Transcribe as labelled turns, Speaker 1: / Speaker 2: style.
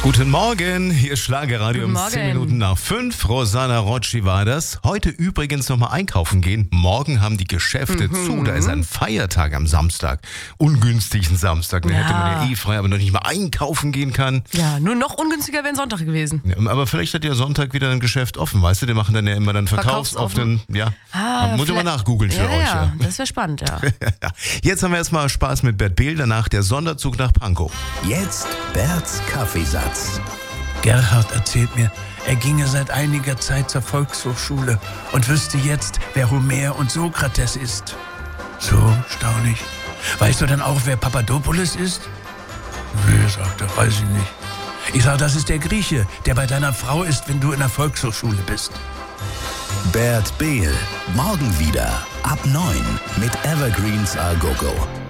Speaker 1: Guten Morgen, hier ist Schlagerradio um 10 Minuten nach 5. Rosanna Rocci war das. Heute übrigens nochmal einkaufen gehen. Morgen haben die Geschäfte zu. Da ist ein Feiertag am Samstag. Ungünstigen Samstag. Da hätte man ja frei, aber noch nicht mal einkaufen gehen kann.
Speaker 2: Ja, nur noch ungünstiger wäre Sonntag gewesen.
Speaker 1: Ja, aber vielleicht hat ja Sonntag wieder ein Geschäft offen. Weißt du, die machen dann ja immer dann verkaufsoffen. Ja, muss ich mal nachgoogeln für euch.
Speaker 2: Ja, das wäre spannend, ja.
Speaker 1: Jetzt haben wir erstmal Spaß mit Bert Behl. Danach der Sonderzug nach Pankow.
Speaker 3: Jetzt Berts Kaffeesatz.
Speaker 4: Gerhard erzählt mir, er ginge seit einiger Zeit zur Volkshochschule und wüsste jetzt, wer Homer und Sokrates ist. So, staunig. Weißt du dann auch, wer Papadopoulos ist? Nee, sagt er, weiß ich nicht. Ich sag, das ist der Grieche, der bei deiner Frau ist, wenn du in der Volkshochschule bist.
Speaker 3: Bert Behl, morgen wieder ab 9 mit Evergreens A Go Go.